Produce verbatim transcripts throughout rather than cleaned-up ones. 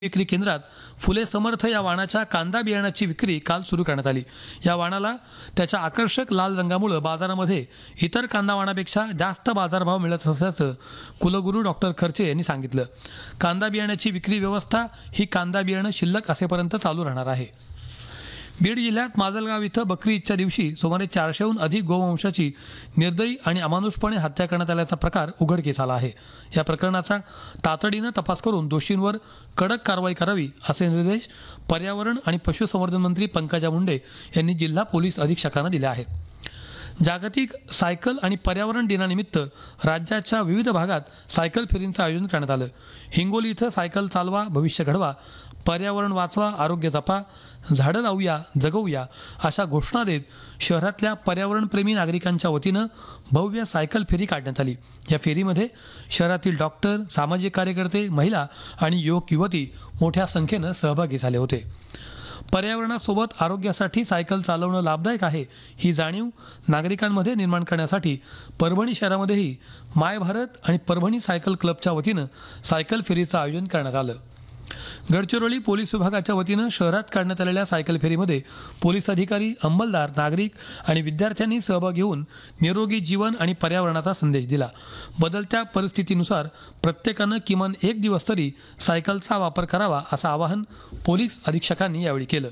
विक्री केंद्रात फुले समर्थ या वाणाच्या कांदा बियाण्याची विक्री काल सुरू करण्यात आली। या वाणाला त्याच्या आकर्षक लाल रंगामुळे बाजारामध्ये इतर कांदा वाणापेक्षा जास्त बाजारभाव मिळत असल्याचं कुलगुरू डॉक्टर खर्चे यांनी सांगितलं। कांदा बियाण्याची विक्री व्यवस्था ही कांदा बियाणं शिल्लक असेपर्यंत चालू राहणार आहे। बीड जिल्ह्यात माजलगाव इथं बकरी ईदच्या दिवशी सुमारे चारशेहून अधिक गोवंशाची निर्दयी आणि अमानुषपणे हत्या करण्यात आल्याचा प्रकार उघडकीस आला आहे। या प्रकरणाचा तातडीनं तपास करून दोषींवर कडक कारवाई करावी असे निर्देश पर्यावरण आणि पशुसंवर्धन मंत्री पंकजा मुंडे यांनी जिल्हा पोलीस अधीक्षकांना दिले आहेत। जागतिक सायकल आणि पर्यावरण दिनानिमित्त राज्याच्या विविध भागात सायकल फेरींचं आयोजन करण्यात आलं। हिंगोली इथं सायकल चालवा भविष्य घडवा, पर्यावरण वाचवा आरोग्य जपा, झाडं लावूया जगवूया अशा घोषणा देत शहरातल्या पर्यावरणप्रेमी नागरिकांच्या वतीनं भव्य सायकल फेरी काढण्यात आली। या फेरीमध्ये शहरातील डॉक्टर, सामाजिक कार्यकर्ते, महिला आणि युवक युवती मोठ्या संख्येनं सहभागी झाले होते। पर्यावरणासोबत आरोग्यासाठी सायकल चालवणं लाभदायक आहे ही जाणीव नागरिकांमध्ये निर्माण करण्यासाठी परभणी शहरामध्येही माय भारत आणि परभणी सायकल क्लबच्या वतीनं सायकल फेरीचं आयोजन करण्यात आलं। गडचिरोली पोलीस विभागाच्या वतीनं शहरात काढण्यात आलेल्या सायकल फेरीमध्ये पोलीस अधिकारी, अंमलदार, नागरिक आणि विद्यार्थ्यांनी सहभाग घेऊन निरोगी जीवन आणि पर्यावरणाचा संदेश दिला। बदलत्या परिस्थितीनुसार प्रत्येकानं किमान एक दिवस तरी सायकलचा वापर करावा असं आवाहन पोलीस अधीक्षकांनी यावेळी केलं।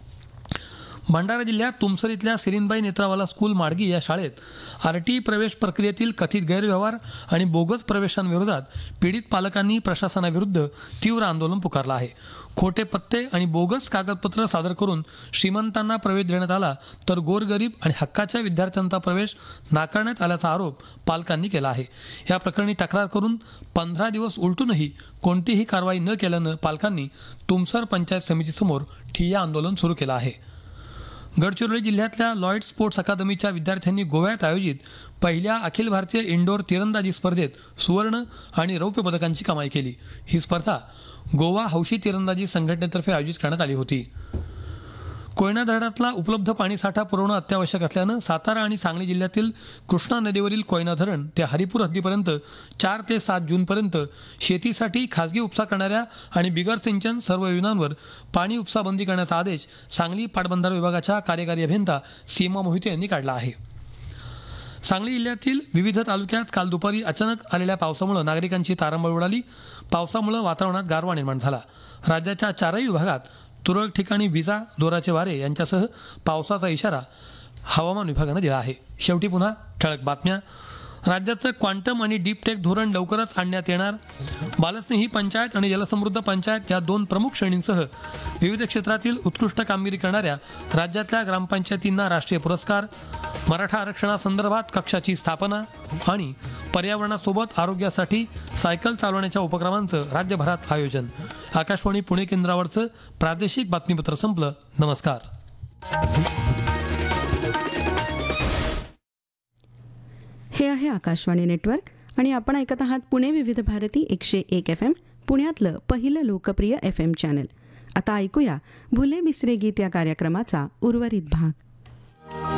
भंडारा जिल्ह्यात तुमसर इथल्या सिरीनबाई नेत्रावाला स्कूल माडगी या शाळेत आरटीई प्रवेश प्रक्रियेतील कथित गैरव्यवहार आणि बोगस प्रवेशांविरोधात पीडित पालकांनी प्रशासनाविरुद्ध तीव्र आंदोलन पुकारलं आहे। खोटे पत्ते आणि बोगस कागदपत्र सादर करून श्रीमंतांना प्रवेश देण्यात आला तर गोरगरीब आणि हक्काच्या विद्यार्थ्यांचा प्रवेश नाकारण्यात आल्याचा आरोप पालकांनी केला आहे। या प्रकरणी तक्रार करून पंधरा दिवस उलटूनही कोणतीही कारवाई न केल्यानं पालकांनी तुमसर पंचायत समितीसमोर ठिय्या आंदोलन सुरू केलं आहे। गडचिरोली जिल्ह्यातल्या लॉयड स्पोर्ट्स अकादमीच्या विद्यार्थ्यांनी गोव्यात आयोजित पहिल्या अखिल भारतीय इंडोर तिरंदाजी स्पर्धेत सुवर्ण आणि रौप्य पदकांची कमाई केली। ही स्पर्धा गोवा हौशी तिरंदाजी संघटनेतर्फे आयोजित करण्यात आली होती। कोयना धरणातला उपलब्ध पाणीसाठा पुरवणं अत्यावश्यक असल्यानं सातारा आणि सांगली जिल्ह्यातील कृष्णा नदीवरील कोयना धरण ते हरिपूर हद्दीपर्यंत चार ते सात जूनपर्यंत शेतीसाठी खासगी उपसा करणाऱ्या आणि बिगर सिंचन सर्व योजनांवर पाणी उपसा बंदी करण्याचा आदेश सांगली पाटबंधारे विभागाच्या कार्यकारी अभियंता सीमा मोहिते यांनी काढला आहे। सांगली जिल्ह्यातील विविध तालुक्यात काल दुपारी अचानक आलेल्या पावसामुळे नागरिकांची तारांबळ उडाली। पावसामुळे वातावरणात गारवा निर्माण झाला। राज्याच्या चारही विभागात तुरळक ठिकाणी विजा, जोराचे वारे यांच्यासह पावसाचा इशारा हवामान विभागानं दिला आहे। शेवटी पुन्हा ठळक बातम्या। राज्याचं क्वांटम आणि डीप टेक धोरण लवकरच आणण्यात येणार। बालस्नेही पंचायत आणि जलसमृद्ध पंचायत या दोन प्रमुख श्रेणींसह विविध क्षेत्रातील उत्कृष्ट कामगिरी करणाऱ्या राज्यातल्या ग्रामपंचायतींना राष्ट्रीय पुरस्कार। मराठा आरक्षणासंदर्भात कक्षाची स्थापना आणि पर्यावरणासोबत आरोग्यासाठी सायकल चालवण्याच्या उपक्रमांचं राज्यभरात आयोजन। आकाशवाणी पुणे केंद्रावरचं प्रादेशिक बातमीपत्र संपलं। नमस्कार। हे आहे आकाशवाणी नेटवर्क आणि आपण ऐकत आहात पुणे विविध भारती एकशे एक एफ एम, पुण्यातलं पहिलं लोकप्रिय एफ एम चॅनल। आता ऐकूया भुले बिसरे गीत या कार्यक्रमाचा उर्वरित भाग।